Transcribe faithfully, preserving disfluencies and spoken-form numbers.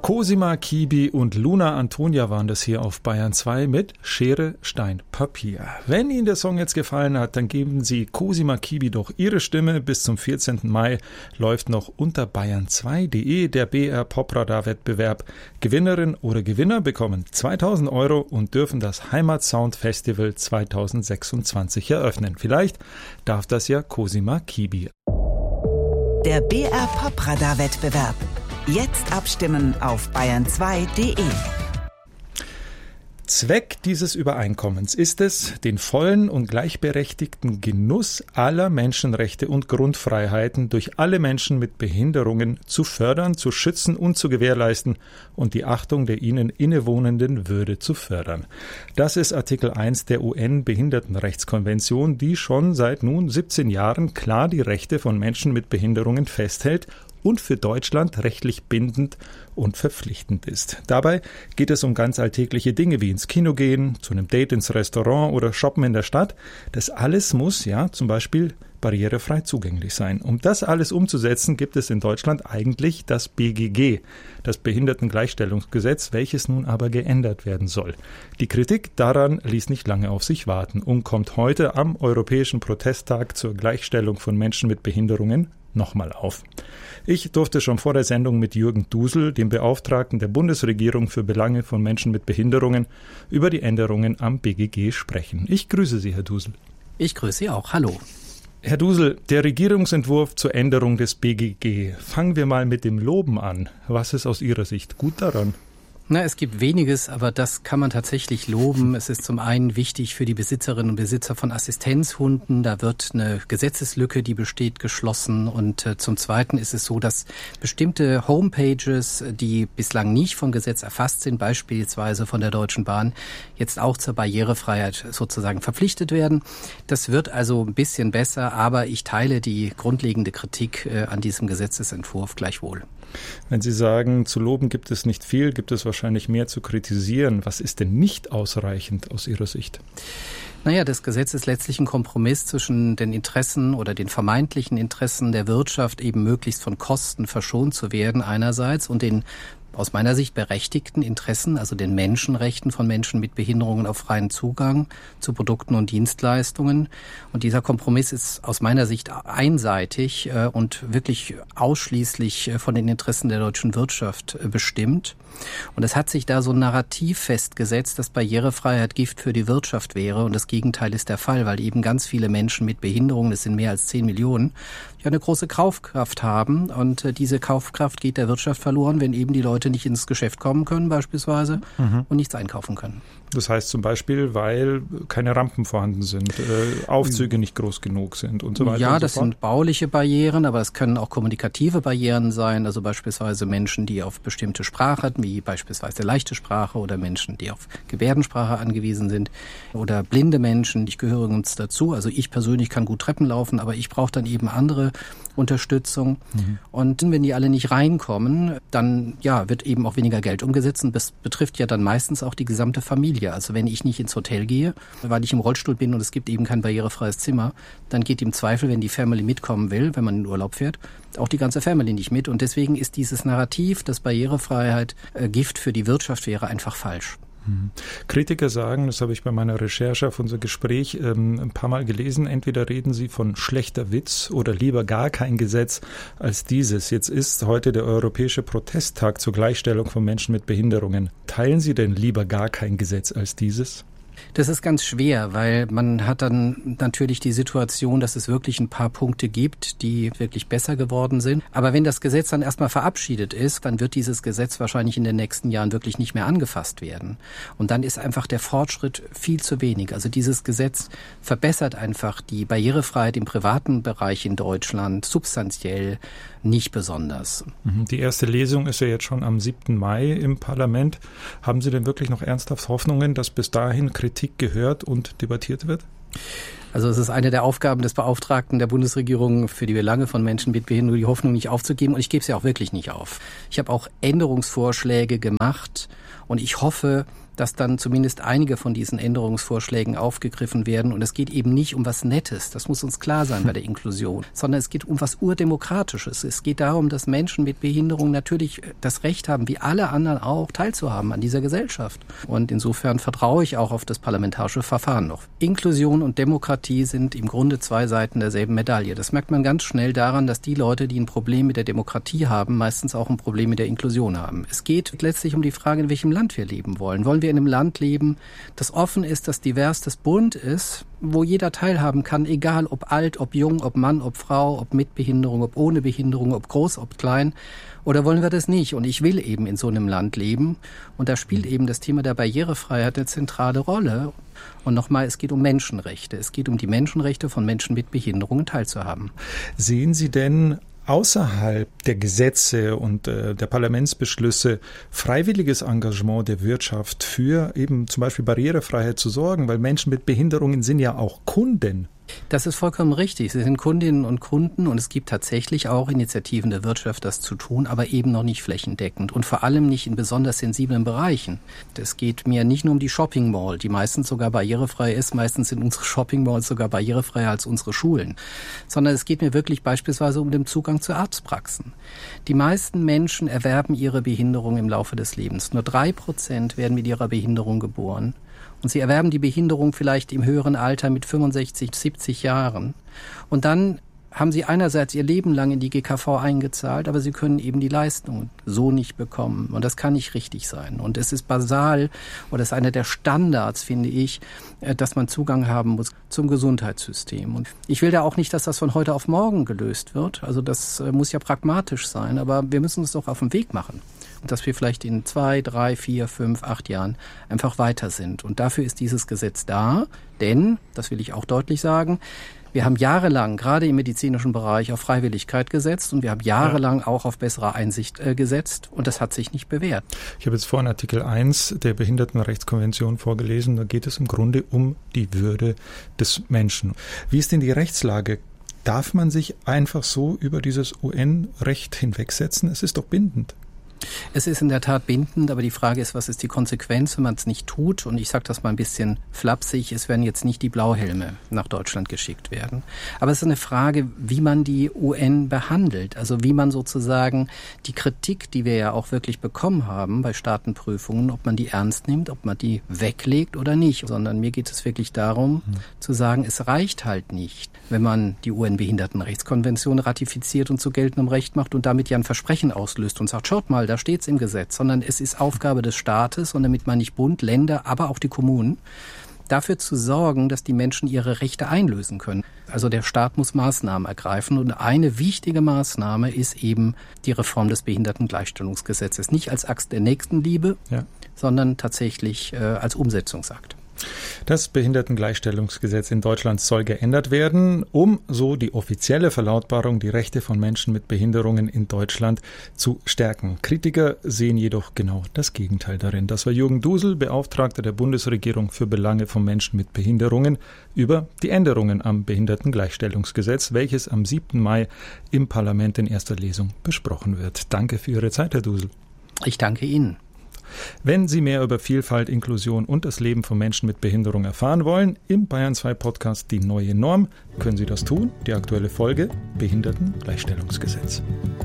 Cosima Kibi und Luna Antonia waren das hier auf Bayern zwei mit Schere, Stein, Papier. Wenn Ihnen der Song jetzt gefallen hat, dann geben Sie Cosima Kibi doch Ihre Stimme. Bis zum vierzehnten Mai läuft noch unter bayern zwei punkt de der B R Popradar-Wettbewerb. Gewinnerin oder Gewinner bekommen zweitausend Euro und dürfen das Heimatsound Festival zweitausendsechsundzwanzig eröffnen. Vielleicht darf das ja Cosima Kibi. Der B R Popradar-Wettbewerb. Jetzt abstimmen auf bayern zwei punkt de. Zweck dieses Übereinkommens ist es, den vollen und gleichberechtigten Genuss aller Menschenrechte und Grundfreiheiten durch alle Menschen mit Behinderungen zu fördern, zu schützen und zu gewährleisten und die Achtung der ihnen innewohnenden Würde zu fördern. Das ist Artikel eins der U N-Behindertenrechtskonvention, die schon seit nun siebzehn Jahren klar die Rechte von Menschen mit Behinderungen festhält und für Deutschland rechtlich bindend und verpflichtend ist. Dabei geht es um ganz alltägliche Dinge wie ins Kino gehen, zu einem Date ins Restaurant oder shoppen in der Stadt. Das alles muss ja zum Beispiel barrierefrei zugänglich sein. Um das alles umzusetzen, gibt es in Deutschland eigentlich das B G G, das Behindertengleichstellungsgesetz, welches nun aber geändert werden soll. Die Kritik daran ließ nicht lange auf sich warten und kommt heute am Europäischen Protesttag zur Gleichstellung von Menschen mit Behinderungen nochmal auf. Ich durfte schon vor der Sendung mit Jürgen Dusel, dem Beauftragten der Bundesregierung für Belange von Menschen mit Behinderungen, über die Änderungen am B G G sprechen. Ich grüße Sie, Herr Dusel. Ich grüße Sie auch. Hallo. Herr Dusel, der Regierungsentwurf zur Änderung des B G G. Fangen wir mal mit dem Loben an. Was ist aus Ihrer Sicht gut daran? Na, es gibt weniges, aber das kann man tatsächlich loben. Es ist zum einen wichtig für die Besitzerinnen und Besitzer von Assistenzhunden. Da wird eine Gesetzeslücke, die besteht, geschlossen. Und äh, zum Zweiten ist es so, dass bestimmte Homepages, die bislang nicht vom Gesetz erfasst sind, beispielsweise von der Deutschen Bahn, jetzt auch zur Barrierefreiheit sozusagen verpflichtet werden. Das wird also ein bisschen besser, aber ich teile die grundlegende Kritik äh, an diesem Gesetzesentwurf gleichwohl. Wenn Sie sagen, zu loben gibt es nicht viel, gibt es wahrscheinlich mehr zu kritisieren. Was ist denn nicht ausreichend aus Ihrer Sicht? Naja, das Gesetz ist letztlich ein Kompromiss zwischen den Interessen oder den vermeintlichen Interessen der Wirtschaft, eben möglichst von Kosten verschont zu werden einerseits, und den aus meiner Sicht berechtigten Interessen, also den Menschenrechten von Menschen mit Behinderungen auf freien Zugang zu Produkten und Dienstleistungen. Und dieser Kompromiss ist aus meiner Sicht einseitig äh, und wirklich ausschließlich äh, von den Interessen der deutschen Wirtschaft äh, bestimmt. Und es hat sich da so ein Narrativ festgesetzt, dass Barrierefreiheit Gift für die Wirtschaft wäre. Und das Gegenteil ist der Fall, weil eben ganz viele Menschen mit Behinderungen, das sind mehr als zehn Millionen, ja eine große Kaufkraft haben. Und äh, diese Kaufkraft geht der Wirtschaft verloren, wenn eben die Leute nicht ins Geschäft kommen können beispielsweise mhm. und nichts einkaufen können. Das heißt zum Beispiel, weil keine Rampen vorhanden sind, äh, Aufzüge nicht groß genug sind und so weiter. Ja, und so das fort. sind bauliche Barrieren, aber es können auch kommunikative Barrieren sein, also beispielsweise Menschen, die auf bestimmte Sprache, wie beispielsweise leichte Sprache, oder Menschen, die auf Gebärdensprache angewiesen sind, oder blinde Menschen, ich gehöre uns dazu. Also ich persönlich kann gut Treppen laufen, aber ich brauche dann eben andere Unterstützung. Mhm. Und wenn die alle nicht reinkommen, dann ja wird eben auch weniger Geld umgesetzt, und das betrifft ja dann meistens auch die gesamte Familie. Also wenn ich nicht ins Hotel gehe, weil ich im Rollstuhl bin und es gibt eben kein barrierefreies Zimmer, dann geht im Zweifel, wenn die Family mitkommen will, wenn man in Urlaub fährt, auch die ganze Family nicht mit. Und deswegen ist dieses Narrativ, dass Barrierefreiheit äh, Gift für die Wirtschaft wäre, einfach falsch. Kritiker sagen, das habe ich bei meiner Recherche auf unser Gespräch ähm, ein paar Mal gelesen, entweder reden sie von schlechter Witz oder lieber gar kein Gesetz als dieses. Jetzt ist heute der Europäische Protesttag zur Gleichstellung von Menschen mit Behinderungen. Teilen Sie denn lieber gar kein Gesetz als dieses? Das ist ganz schwer, weil man hat dann natürlich die Situation, dass es wirklich ein paar Punkte gibt, die wirklich besser geworden sind. Aber wenn das Gesetz dann erstmal verabschiedet ist, dann wird dieses Gesetz wahrscheinlich in den nächsten Jahren wirklich nicht mehr angefasst werden. Und dann ist einfach der Fortschritt viel zu wenig. Also dieses Gesetz verbessert einfach die Barrierefreiheit im privaten Bereich in Deutschland substanziell nicht besonders. Die erste Lesung ist ja jetzt schon am siebten Mai im Parlament. Haben Sie denn wirklich noch ernsthaft Hoffnungen, dass bis dahin Kritik gehört und debattiert wird? Also es ist eine der Aufgaben des Beauftragten der Bundesregierung für die Belange von Menschen mit Behinderung, die Hoffnung nicht aufzugeben. Und ich gebe sie auch wirklich nicht auf. Ich habe auch Änderungsvorschläge gemacht und ich hoffe, dass dann zumindest einige von diesen Änderungsvorschlägen aufgegriffen werden. Und es geht eben nicht um was Nettes, das muss uns klar sein bei der Inklusion, sondern es geht um was Urdemokratisches. Es geht darum, dass Menschen mit Behinderung natürlich das Recht haben, wie alle anderen auch, teilzuhaben an dieser Gesellschaft. Und insofern vertraue ich auch auf das parlamentarische Verfahren noch. Inklusion und Demokratie sind im Grunde zwei Seiten derselben Medaille. Das merkt man ganz schnell daran, dass die Leute, die ein Problem mit der Demokratie haben, meistens auch ein Problem mit der Inklusion haben. Es geht letztlich um die Frage, in welchem Land wir leben wollen. Wollen wir in einem Land leben, das offen ist, das divers, das bunt ist, wo jeder teilhaben kann, egal ob alt, ob jung, ob Mann, ob Frau, ob mit Behinderung, ob ohne Behinderung, ob groß, ob klein? Oder wollen wir das nicht? Und ich will eben in so einem Land leben. Und da spielt eben das Thema der Barrierefreiheit eine zentrale Rolle. Und nochmal, es geht um Menschenrechte. Es geht um die Menschenrechte von Menschen mit Behinderungen teilzuhaben. Sehen Sie denn außerhalb der Gesetze und äh, der Parlamentsbeschlüsse freiwilliges Engagement der Wirtschaft für eben zum Beispiel Barrierefreiheit zu sorgen? Weil Menschen mit Behinderungen sind ja auch Kunden. Das ist vollkommen richtig. Sie sind Kundinnen und Kunden und es gibt tatsächlich auch Initiativen der Wirtschaft, das zu tun, aber eben noch nicht flächendeckend und vor allem nicht in besonders sensiblen Bereichen. Es geht mir nicht nur um die Shopping Mall, die meistens sogar barrierefrei ist. Meistens sind unsere Shopping Malls sogar barrierefreier als unsere Schulen. Sondern es geht mir wirklich beispielsweise um den Zugang zu Arztpraxen. Die meisten Menschen erwerben ihre Behinderung im Laufe des Lebens. Nur drei Prozent werden mit ihrer Behinderung geboren. Und sie erwerben die Behinderung vielleicht im höheren Alter mit fünfundsechzig, siebzig Jahren. Und dann haben sie einerseits ihr Leben lang in die G K V eingezahlt, aber sie können eben die Leistungen so nicht bekommen. Und das kann nicht richtig sein. Und es ist basal, oder es ist einer der Standards, finde ich, dass man Zugang haben muss zum Gesundheitssystem. Und ich will da auch nicht, dass das von heute auf morgen gelöst wird. Also das muss ja pragmatisch sein, aber wir müssen uns doch auf den Weg machen. Und dass wir vielleicht in zwei, drei, vier, fünf, acht Jahren einfach weiter sind. Und dafür ist dieses Gesetz da, denn, das will ich auch deutlich sagen, wir haben jahrelang, gerade im medizinischen Bereich, auf Freiwilligkeit gesetzt und wir haben jahrelang auch auf bessere Einsicht äh, gesetzt und das hat sich nicht bewährt. Ich habe jetzt vorhin Artikel eins der Behindertenrechtskonvention vorgelesen, da geht es im Grunde um die Würde des Menschen. Wie ist denn die Rechtslage? Darf man sich einfach so über dieses U N-Recht hinwegsetzen? Es ist doch bindend. Es ist in der Tat bindend, aber die Frage ist, was ist die Konsequenz, wenn man es nicht tut? Und ich sage das mal ein bisschen flapsig, es werden jetzt nicht die Blauhelme nach Deutschland geschickt werden. Aber es ist eine Frage, wie man die U N behandelt, also wie man sozusagen die Kritik, die wir ja auch wirklich bekommen haben bei Staatenprüfungen, ob man die ernst nimmt, ob man die weglegt oder nicht. Sondern mir geht es wirklich darum, mhm. zu sagen, es reicht halt nicht, wenn man die U N-Behindertenrechtskonvention ratifiziert und zu geltendem Recht macht und damit ja ein Versprechen auslöst und sagt, schaut mal, da steht's im Gesetz, sondern es ist Aufgabe des Staates und damit meine ich Bund, Länder, aber auch die Kommunen, dafür zu sorgen, dass die Menschen ihre Rechte einlösen können. Also der Staat muss Maßnahmen ergreifen und eine wichtige Maßnahme ist eben die Reform des Behindertengleichstellungsgesetzes. Nicht als Akt der Nächstenliebe, ja. sondern tatsächlich äh, als Umsetzungsakt. Das Behindertengleichstellungsgesetz in Deutschland soll geändert werden, um so die offizielle Verlautbarung, die Rechte von Menschen mit Behinderungen in Deutschland zu stärken. Kritiker sehen jedoch genau das Gegenteil darin. Das war Jürgen Dusel, Beauftragter der Bundesregierung für Belange von Menschen mit Behinderungen, über die Änderungen am Behindertengleichstellungsgesetz, welches am siebten Mai im Parlament in erster Lesung besprochen wird. Danke für Ihre Zeit, Herr Dusel. Ich danke Ihnen. Wenn Sie mehr über Vielfalt, Inklusion und das Leben von Menschen mit Behinderung erfahren wollen, im Bayern zwei Podcast Die neue Norm können Sie das tun. Die aktuelle Folge Behindertengleichstellungsgesetz.